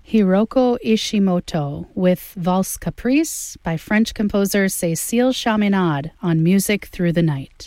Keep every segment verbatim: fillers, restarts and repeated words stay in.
Hiroko Ishimoto with Valse Caprice by French composer Cécile Chaminade on Music Through the Night.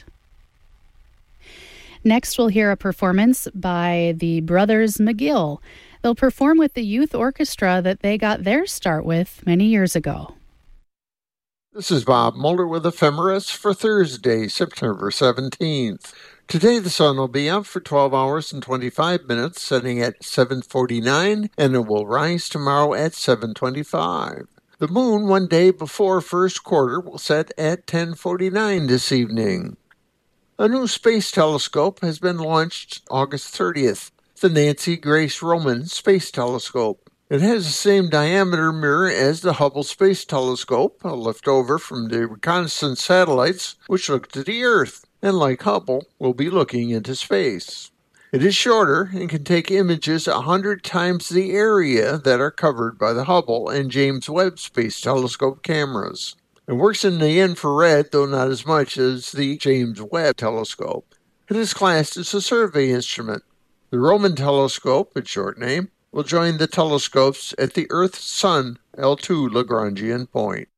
Next, we'll hear a performance by the Brothers McGill. They'll perform with the youth orchestra that they got their start with many years ago. This is Bob Mulder with Ephemeris for Thursday, September seventeenth. Today the sun will be up for twelve hours and twenty-five minutes, setting at seven forty-nine, and it will rise tomorrow at seven twenty-five. The moon one day before first quarter will set at ten forty-nine this evening. A new space telescope has been launched August thirtieth, the Nancy Grace Roman Space Telescope. It has the same diameter mirror as the Hubble Space Telescope, a leftover from the reconnaissance satellites which looked at the Earth, and like Hubble, will be looking into space. It is shorter and can take images a hundred times the area that are covered by the Hubble and James Webb Space Telescope cameras. It works in the infrared, though not as much as the James Webb Telescope. It is classed as a survey instrument. The Roman Telescope, its short name, will join the telescopes at the Earth-Sun L two Lagrangian point.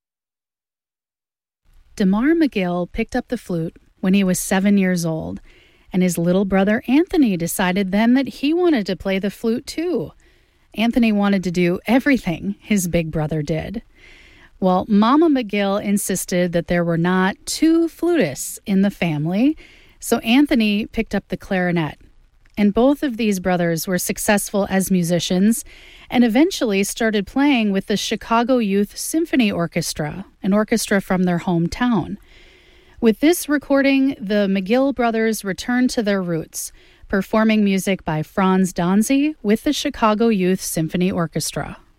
Damar McGill picked up the flute when he was seven years old, and his little brother Anthony decided then that he wanted to play the flute too. Anthony wanted to do everything his big brother did. Well, Mama McGill insisted that there were not two flutists in the family, so Anthony picked up the clarinet. And both of these brothers were successful as musicians and eventually started playing with the Chicago Youth Symphony Orchestra, an orchestra from their hometown. With this recording, the McGill brothers returned to their roots, performing music by Franz Danzy with the Chicago Youth Symphony Orchestra.